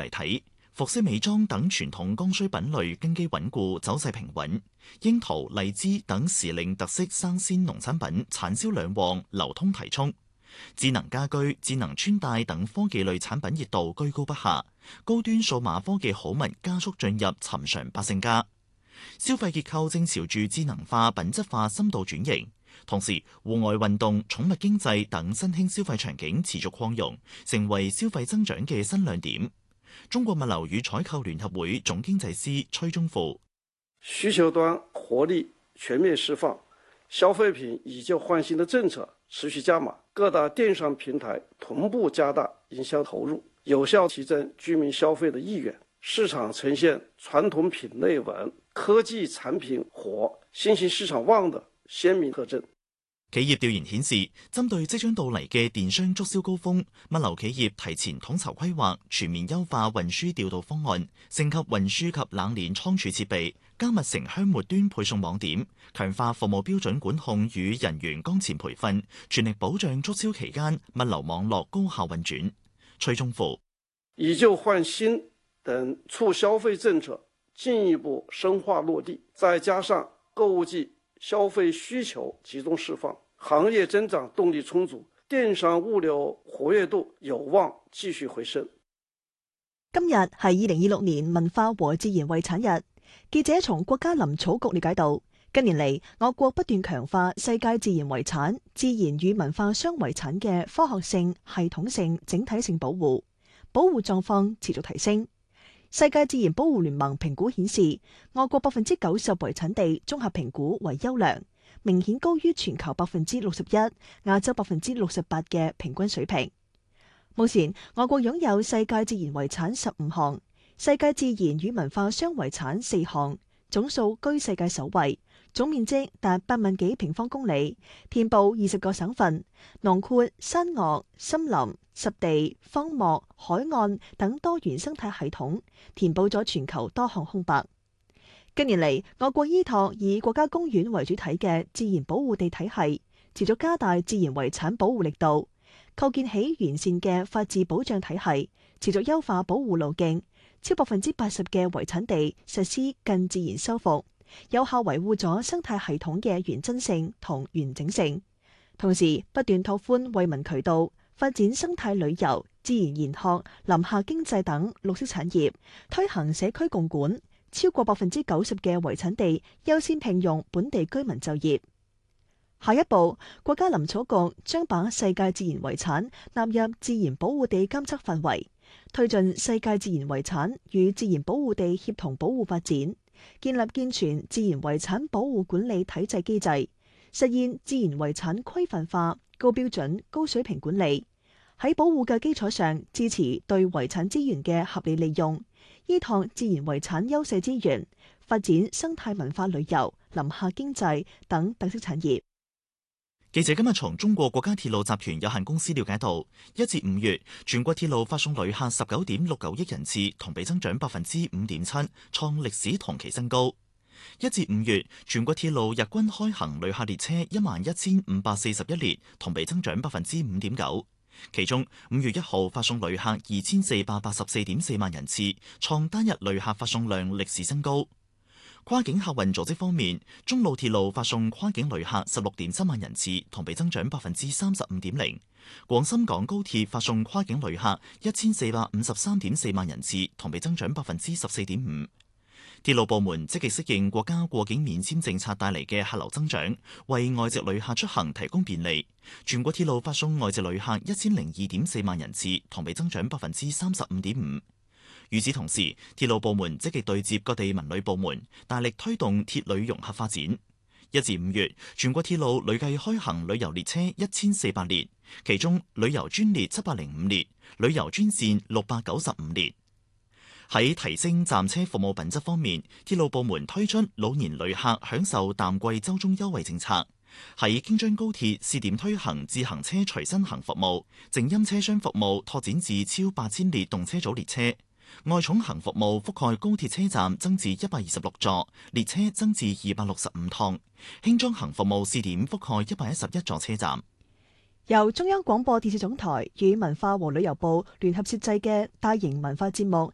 嚟睇，服飾美妝等傳統剛需品類根基穩固，走勢平穩。櫻桃、荔枝等時令特色生鮮農產品產銷兩旺，流通提速。智能家居、智能穿戴等科技類產品熱度居高不下，高端數碼科技好物加速進入尋常百姓家。消費結構正朝住智能化、品質化深度轉型，同時戶外運動、寵物經濟等新興消費場景持續擴容，成為消費增長嘅新亮點。中國物流與採購聯合會總經濟師崔忠富： 需求端活力全面釋放，消費品以舊換新的政策持續加碼，各大電商平台同步加大營銷投入，有效提振居民消費的意願。市場呈現傳統品類穩、科技產品火、新興市場旺的鮮明特徵。 企業調研顯示，針對即將到嚟嘅電商促銷高峰，物流企業提前統籌規劃，全面優化運輸調度方案，升級運輸及冷鏈倉儲設備，加密城鄉末端配送網點，強化服務標準管控與人員崗前培訓，全力保障促銷期間物流網絡高效運轉。崔忠富： 以舊換新等促消費政策進一步深化落地，再加上購物季消費需求集中釋放，行業增長動力充足，電商物流活躍度有望繼續回升。 今日係2026年文化和自然遺產日，記者從國家林草局了解到，近年嚟我國不斷強化世界自然遺產、自然與文化雙遺產嘅科學性、系統性、整體性保護，保護狀況持續提升。世界自然保護聯盟評估顯示，我國90%遺產地綜合評估為優良，明顯高於全球61%、亞洲68%嘅平均水平。目前，我國擁有世界自然遺產15項，世界自然與文化雙遺產4項，總數居世界首位，總面積達8萬幾平方公里，遍佈20個省份，囊括山岳、森林、濕地、荒漠、海岸等多元生態系統，填補咗全球多項空白。近年嚟，我國依託以國家公園為主體嘅自然保護地體系，持續加大自然遺產保護力度，構建起完善嘅法治保障體系，持續優化保護路徑，超80%嘅遺產地實施近自然修復，有效維護咗生態系統嘅原真性同完整性。同時，不斷拓寬惠民渠道，發展生態旅遊、自然研學、林下經濟等綠色產業，推行社區共管，超過90%嘅遺產地優先聘用本地居民就業。下一步，國家林草局將把世界自然遺產納入自然保護地監測範圍，推進世界自然遺產與自然保護地協同保護發展，建立健全自然遺產保護管理體制機制，實現自然遺產規範化、高標準、高水平管理。喺保護嘅基礎上，支持對遺產資源嘅合理利用，依託自然遺產優勢資源，發展生態文化旅遊、林下經濟等特色產業。 記者今日從中國國家鐵路集團有限公司了解到，1至5月全國鐵路發送旅客19.69億人次，同比增長5.7%，創歷史同期新高。1至5月全國鐵路日均開行旅客列車11,541列，同比增長5.9%。其中5月1號發送旅客2,484.4萬人次，創單日旅客發送量歷史新高。跨境客運組織方面，中路鐵路發送跨境旅客16.3萬人次，同比增長35.0%。廣深港高鐵發送跨境旅客1,453.4萬人次，同比增長14.5%。鐵路部門積極適應國家過境免簽政策帶嚟嘅客流增長，為外籍旅客出行提供便利。全國鐵路發送外籍旅客1,002.4萬人次，同比增長35.5%。與此同時，鐵路部門積極對接各地文旅部門，大力推動鐵旅融合發展。1至5月，全國鐵路累計開行旅遊列車1,400列，其中旅遊專列705列，旅遊專線695列。喺提升站車服務品質方面，鐵路部門推出老年旅客享受淡季週中優惠政策，喺京張高鐵試點推行自行車隨身行服務，靜音車廂服務拓展至超8000列動車組列車。外重行服務覆蓋高鐵車站增至126座，列車增至265趟。輕裝行服務試點覆蓋111座車站。 由中央廣播電視總台與文化和旅遊部聯合設製嘅大型文化節目